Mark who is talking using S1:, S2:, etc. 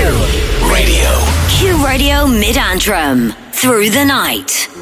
S1: Q Radio. Q Radio Mid Antrim. Through the night.